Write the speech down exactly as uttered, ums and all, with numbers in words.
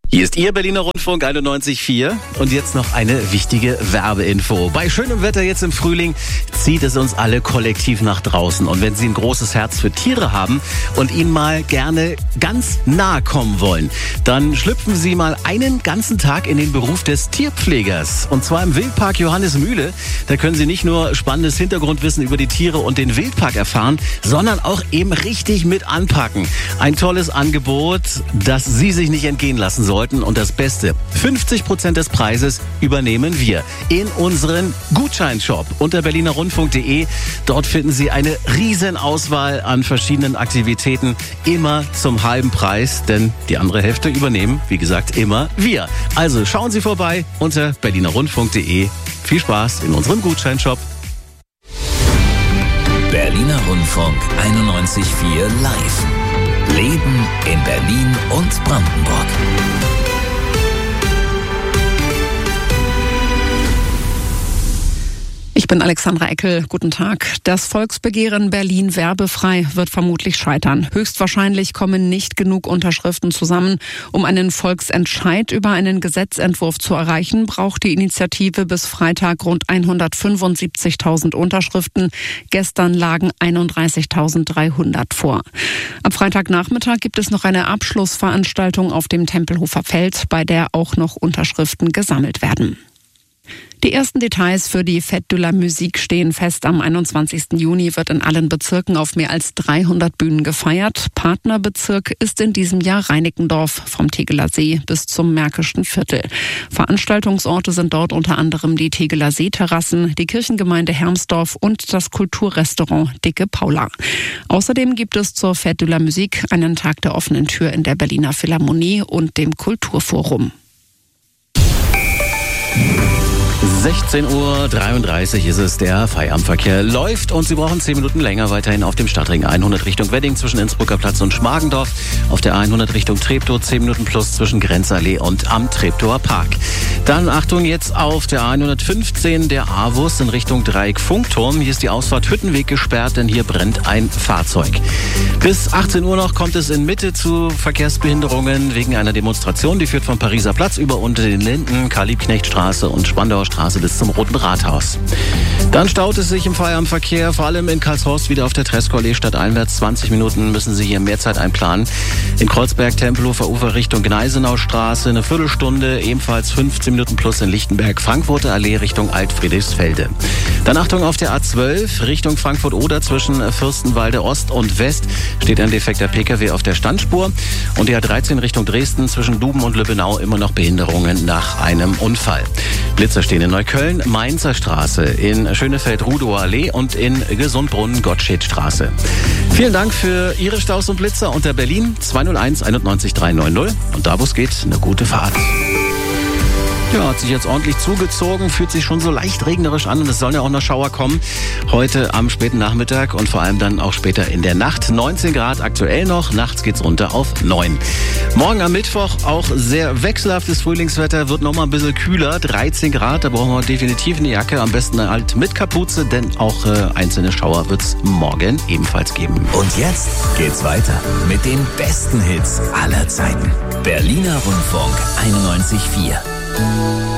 Hier ist Ihr Berliner Rundfunk einundneunzig Komma vier und jetzt noch eine wichtige Werbeinfo. Bei schönem Wetter jetzt im Frühling zieht es uns alle kollektiv nach draußen. Und wenn Sie ein großes Herz für Tiere haben und ihnen mal gerne ganz nahe kommen wollen, dann schlüpfen Sie mal einen ganzen Tag in den Beruf des Tierpflegers. Und zwar im Wildpark Johannismühle. Da können Sie nicht nur spannendes Hintergrundwissen über die Tiere und den Wildpark erfahren, sondern auch eben richtig mit anpacken. Ein tolles Angebot, das Sie sich nicht entgehen lassen sollten. Und das Beste, fünfzig Prozent des Preises übernehmen wir in unseren Gutscheinshop unter berliner rundfunk punkt de. Dort finden Sie eine riesen Auswahl an verschiedenen Aktivitäten, immer zum halben Preis, denn die andere Hälfte übernehmen, wie gesagt, immer wir. Also schauen Sie vorbei unter berliner rundfunk punkt de. Viel Spaß in unserem Gutscheinshop. Berliner Rundfunk einundneunzig Komma vier live. Leben in Berlin und Brandenburg. Ich bin Alexandra Eckel. Guten Tag. Das Volksbegehren Berlin werbefrei wird vermutlich scheitern. Höchstwahrscheinlich kommen nicht genug Unterschriften zusammen. Um einen Volksentscheid über einen Gesetzentwurf zu erreichen, braucht die Initiative bis Freitag rund hundertfünfundsiebzigtausend Unterschriften. Gestern lagen einunddreißigtausenddreihundert vor. Am Freitagnachmittag gibt es noch eine Abschlussveranstaltung auf dem Tempelhofer Feld, bei der auch noch Unterschriften gesammelt werden. Die ersten Details für die Fête de la Musique stehen fest. Am einundzwanzigsten Juni wird in allen Bezirken auf mehr als dreihundert Bühnen gefeiert. Partnerbezirk ist in diesem Jahr Reinickendorf, vom Tegeler See bis zum Märkischen Viertel. Veranstaltungsorte sind dort unter anderem die Tegeler See-Terrassen, die Kirchengemeinde Hermsdorf und das Kulturrestaurant Dicke Paula. Außerdem gibt es zur Fête de la Musique einen Tag der offenen Tür in der Berliner Philharmonie und dem Kulturforum. sechzehn Uhr dreiunddreißig ist es, der Feierabendverkehr läuft und Sie brauchen zehn Minuten länger weiterhin auf dem Stadtring hundert Richtung Wedding zwischen Innsbrucker Platz und Schmargendorf, auf der hundert Richtung Treptow zehn Minuten plus zwischen Grenzallee und am Treptower Park. Dann Achtung jetzt auf der hundertfünfzehn, der Avus in Richtung Dreieck Funkturm. Hier ist die Ausfahrt Hüttenweg gesperrt, denn hier brennt ein Fahrzeug. Bis achtzehn Uhr noch kommt es in Mitte zu Verkehrsbehinderungen wegen einer Demonstration, die führt vom Pariser Platz über unter den Linden, Karl-Liebknecht-Straße und Spandauer Straße bis zum Roten Rathaus. Dann staut es sich im Feierabendverkehr, vor allem in Karlshorst wieder auf der Tresco-Allee stadteinwärts. zwanzig Minuten müssen Sie hier mehr Zeit einplanen. In Kreuzberg, Tempelhofer Ufer Richtung Gneisenaustraße eine Viertelstunde, ebenfalls fünfzehn Minuten plus in Lichtenberg, Frankfurter Allee Richtung Alt-Friedrichsfelde. Dann Achtung auf der A zwölf Richtung Frankfurt-Oder zwischen Fürstenwalde Ost und West steht ein defekter Pkw auf der Standspur. Und die A dreizehn Richtung Dresden zwischen Duben und Lübbenau immer noch Behinderungen nach einem Unfall. Blitzer stehen in Neukölln, Mainzer Straße, in Schönefeld-Rudower Allee und in Gesundbrunnen Gottschedstraße. Vielen Dank für Ihre Staus und Blitzer unter Berlin zwei null eins einundneunzig drei neun null und da wo es geht, eine gute Fahrt. Ja, hat sich jetzt ordentlich zugezogen, fühlt sich schon so leicht regnerisch an und es sollen ja auch noch Schauer kommen. Heute am späten Nachmittag und vor allem dann auch später in der Nacht. neunzehn Grad aktuell noch, nachts geht's runter auf neun. Morgen am Mittwoch auch sehr wechselhaftes Frühlingswetter, wird nochmal ein bisschen kühler, dreizehn Grad, da brauchen wir definitiv eine Jacke, am besten halt mit Kapuze, denn auch äh, einzelne Schauer wird's morgen ebenfalls geben. Und jetzt geht's weiter mit den besten Hits aller Zeiten. Berliner Rundfunk einundneunzig Komma vier.